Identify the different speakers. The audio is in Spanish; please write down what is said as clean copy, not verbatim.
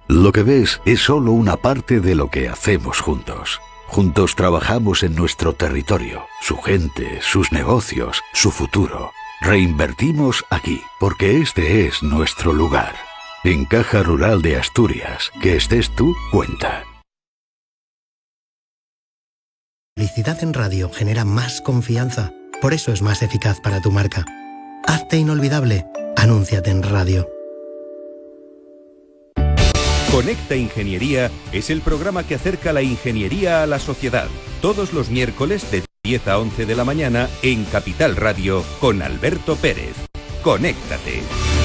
Speaker 1: Lo que ves es solo una parte de lo que hacemos juntos. Juntos trabajamos en nuestro territorio, su gente, sus negocios, su futuro. Reinvertimos aquí, porque este es nuestro lugar. En Caja Rural de Asturias, que estés tú, cuenta.
Speaker 2: Publicidad en radio genera más confianza, por eso es más eficaz para tu marca. Hazte inolvidable, anúnciate en radio.
Speaker 3: Conecta Ingeniería es el programa que acerca la ingeniería a la sociedad. Todos los miércoles de 10 a 11 de la mañana en Capital Radio con Alberto Pérez. Conéctate.